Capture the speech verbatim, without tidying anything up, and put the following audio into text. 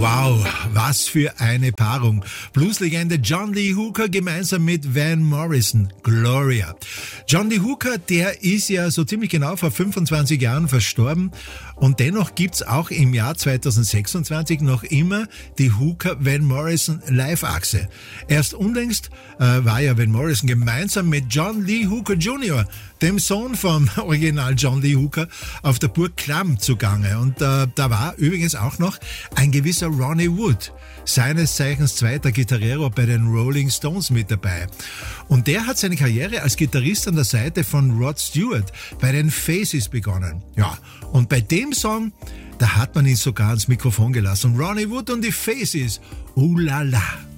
Wow, was für eine Paarung. Blueslegende John Lee Hooker gemeinsam mit Van Morrison. Gloria. John Lee Hooker, der ist ja so ziemlich genau vor fünfundzwanzig Jahren verstorben. Und dennoch gibt's auch im Jahr zweitausendsechsundzwanzig noch immer die Hooker-Van Morrison Live-Achse. Erst unlängst äh, war ja Van Morrison gemeinsam mit John Lee Hooker Junior, dem Sohn vom Original John Lee Hooker, auf der Burg Clam zugange. Und äh, da war übrigens auch noch ein gewisser Ronnie Wood, seines Zeichens zweiter Gitarrero bei den Rolling Stones, mit dabei. Und der hat seine Karriere als Gitarrist an der Seite von Rod Stewart bei den Faces begonnen. Ja, und bei dem Song, da hat man ihn sogar ans Mikrofon gelassen. Ronnie Wood und die Faces. Uh la la.